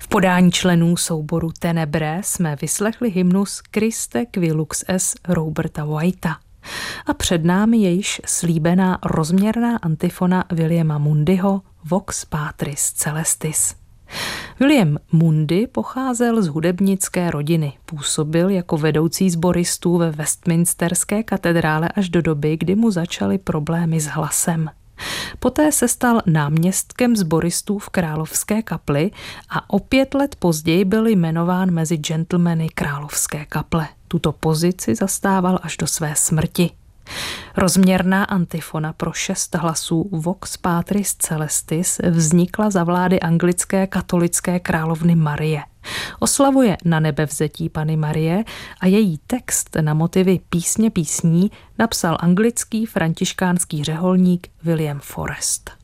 podání členů souboru Tenebrae jsme vyslechli hymnus Christe qui lux es Roberta Whitea. A před námi je již slíbená rozměrná antifona Williama Mundyho Vox Patris Celestis. William Mundy pocházel z hudebnické rodiny. Působil jako vedoucí sboristů ve Westminsterské katedrále až do doby, kdy mu začaly problémy s hlasem. Poté se stal náměstkem sboristů v Královské kapli a o 5 let později byl jmenován mezi gentlemany Královské kaple. Tuto pozici zastával až do své smrti. Rozměrná antifona pro 6 hlasů Vox Patris Celestis vznikla za vlády anglické katolické královny Marie. Oslavuje nanebevzetí Panny Marie a její text na motivy Písně písní napsal anglický františkánský řeholník William Forrest.